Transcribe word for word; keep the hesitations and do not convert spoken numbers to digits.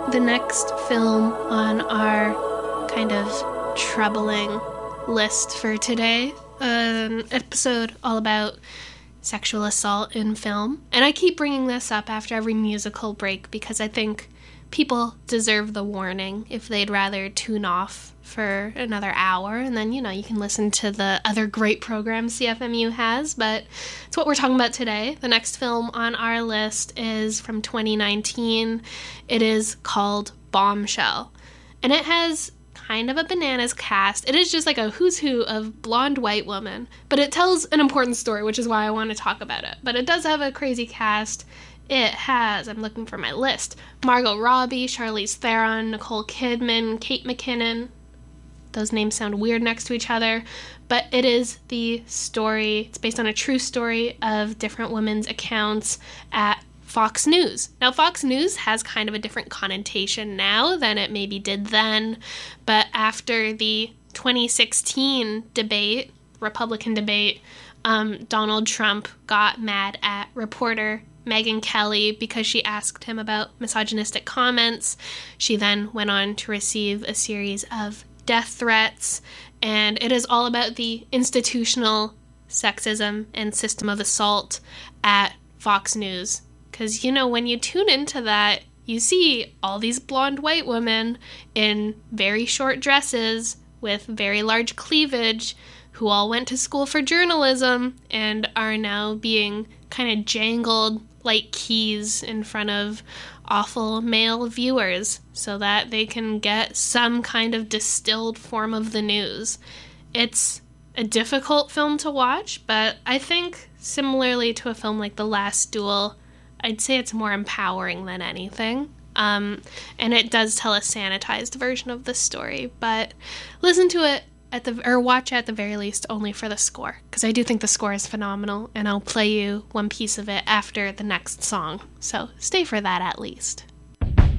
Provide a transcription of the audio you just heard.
The next film on our kind of troubling list for today, an episode all about sexual assault in film. And I keep bringing this up after every musical break because I think people deserve the warning if they'd rather tune off for another hour, and then, you know, you can listen to the other great programs C F M U has, but it's what we're talking about today. The next film on our list is from twenty nineteen. It is called Bombshell, and it has kind of a bananas cast. It is just like a who's who of blonde white women, but it tells an important story, which is why I want to talk about it. But it does have a crazy cast. It has, I'm looking for my list, Margot Robbie, Charlize Theron, Nicole Kidman, Kate McKinnon. Those names sound weird next to each other, but it is the story, it's based on a true story of different women's accounts at Fox News. Now, Fox News has kind of a different connotation now than it maybe did then, but after the twenty sixteen debate, Republican debate, um, Donald Trump got mad at reporter Megyn Kelly because she asked him about misogynistic comments. She then went on to receive a series of death threats, and it is all about the institutional sexism and system of assault at Fox News. Because, you know, when you tune into that, you see all these blonde white women in very short dresses with very large cleavage who all went to school for journalism and are now being kind of jangled like keys in front of awful male viewers so that they can get some kind of distilled form of the news. It's a difficult film to watch, but I think similarly to a film like The Last Duel, I'd say it's more empowering than anything. Um, and it does tell a sanitized version of the story, but listen to it at the or watch at the very least only for the score, because I do think the score is phenomenal, and I'll play you one piece of it after the next song, so stay for that at least.